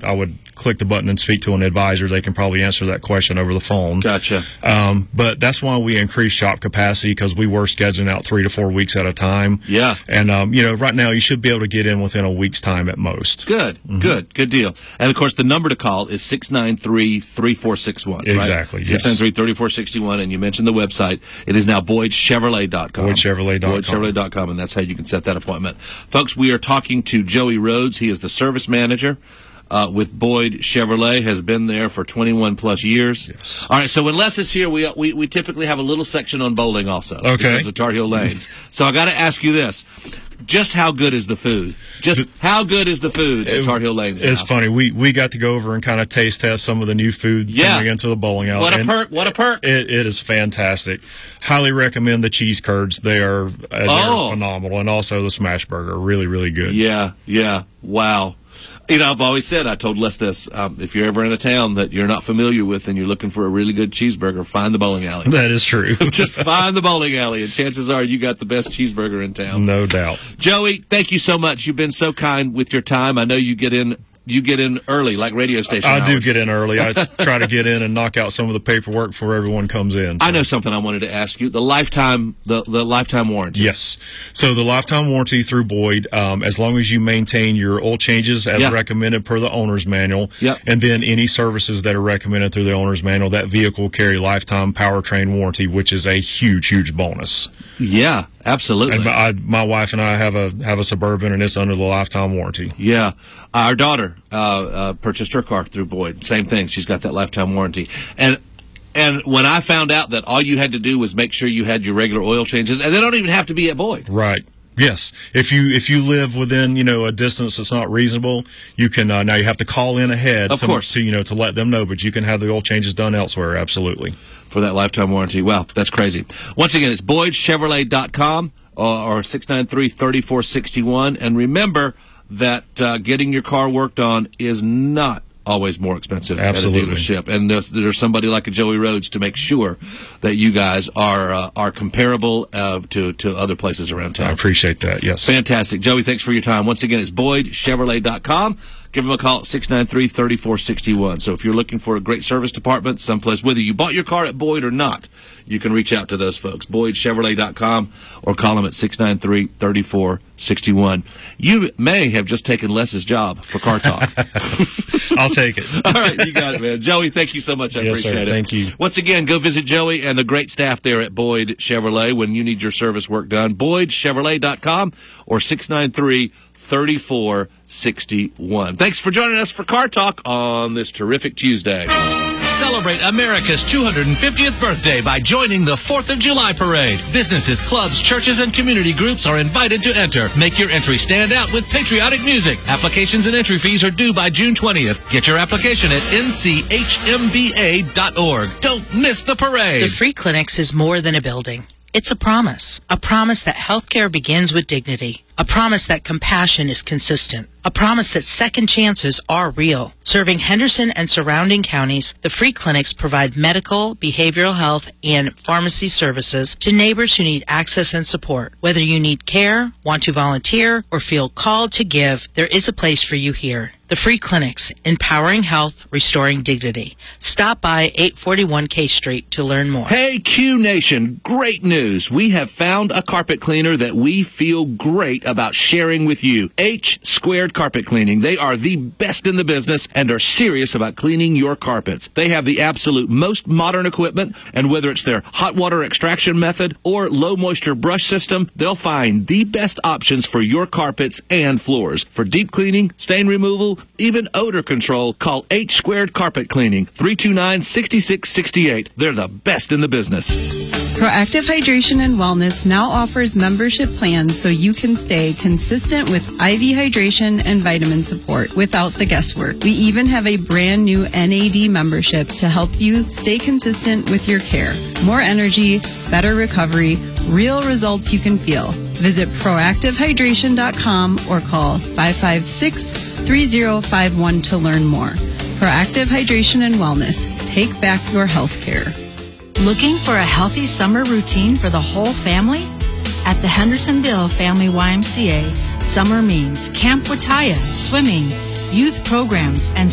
I would click the button and speak to an advisor. They can probably answer that question over the phone. Gotcha. But that's why we increased shop capacity, because we were scheduling out 3 to 4 weeks at a time. Yeah. And, right now you should be able to get in within a week's time at most. Good, good deal. And, of course, the number to call is 693-3461. Exactly, right? yes. 693-3461, and you mentioned the website. It is now BoydChevrolet.com. BoydChevrolet.com. BoydChevrolet.com, and that's how you can set that appointment. Folks, we are talking to Joey Rhodes. He is the service manager with Boyd Chevrolet, has been there for 21-plus years. Yes. All right, so when Les is here, we typically have a little section on bowling also. Okay. Because of Tar Heel Lanes. So I got to ask you this. Just how good is the food? Just how good is the food at Tar Heel Lanes? It's funny. We got to go over and kind of taste test some of the new food coming into the bowling alley. What a perk! What a perk! It is fantastic. Highly recommend the cheese curds. They're phenomenal, and also the smash burger, really, really good. Yeah. Wow. I've always said, I told Les this, if you're ever in a town that you're not familiar with and you're looking for a really good cheeseburger, find the bowling alley. That is true. Just find the bowling alley, and chances are you got the best cheeseburger in town. No doubt. Joey, thank you so much. You've been so kind with your time. I know you get in early, like radio station hours. I do get in early. I try to get in and knock out some of the paperwork before everyone comes in. So. I know something I wanted to ask you. The lifetime warranty. Yes. So the lifetime warranty through Boyd, as long as you maintain your oil changes as recommended per the owner's manual, and then any services that are recommended through the owner's manual, that vehicle will carry lifetime powertrain warranty, which is a huge, huge bonus. Yeah, absolutely. And my wife and I have a Suburban, and it's under the lifetime warranty. Yeah. Our daughter purchased her car through Boyd. Same thing. She's got that lifetime warranty. And when I found out that all you had to do was make sure you had your regular oil changes, and they don't even have to be at Boyd. Right. Yes. If you live within, a distance that's not reasonable, you can, now you have to call in ahead to let them know, but you can have the oil changes done elsewhere. Absolutely. For that lifetime warranty. Wow, that's crazy. Once again, it's BoydChevrolet.com or 693-3461. And remember that getting your car worked on is not always more expensive at a dealership. And there's somebody like a Joey Rhodes to make sure that you guys are comparable to other places around town. I appreciate that, yes. Fantastic. Joey, thanks for your time. Once again, it's BoydChevrolet.com. Give them a call at 693-3461. So if you're looking for a great service department someplace, whether you bought your car at Boyd or not, you can reach out to those folks, BoydChevrolet.com, or call them at 693-3461. You may have just taken Les's job for Car Talk. I'll take it. All right, you got it, man. Joey, thank you so much. I appreciate it. Thank you. Once again, go visit Joey and the great staff there at Boyd Chevrolet when you need your service work done. BoydChevrolet.com or 693-3461. Thanks for joining us for Car Talk on this terrific Tuesday. Celebrate America's 250th birthday by joining the 4th of July parade. Businesses, clubs, churches, and community groups are invited to enter. Make your entry stand out with patriotic music. Applications and entry fees are due by June 20th. Get your application at nchmba.org. Don't miss the parade. The Free Clinics is more than a building. It's a promise that healthcare begins with dignity, a promise that compassion is consistent, a promise that second chances are real. Serving Henderson and surrounding counties, the Free Clinics provide medical, behavioral health, and pharmacy services to neighbors who need access and support. Whether you need care, want to volunteer, or feel called to give, there is a place for you here. The Free Clinics, empowering health, restoring dignity. Stop by 841 K Street to learn more. Hey, Q Nation, great news. We have found a carpet cleaner that we feel great about sharing with you. H Squared Carpet Cleaning. They are the best in the business and are serious about cleaning your carpets. They have the absolute most modern equipment, and whether it's their hot water extraction method or low moisture brush system, they'll find the best options for your carpets and floors. For deep cleaning, stain removal, even odor control, call H Squared Carpet Cleaning, 329-6668. They're the best in the business. Proactive Hydration and Wellness now offers membership plans so you can stay consistent with IV hydration and vitamin support without the guesswork. We even have a brand new NAD membership to help you stay consistent with your care. More energy, better recovery, real results you can feel. Visit proactivehydration.com or call 556-3051 to learn more. Proactive Hydration and Wellness. Take back your health care. Looking for a healthy summer routine for the whole family? At the Hendersonville Family YMCA, summer means Camp Wataya, swimming, youth programs, and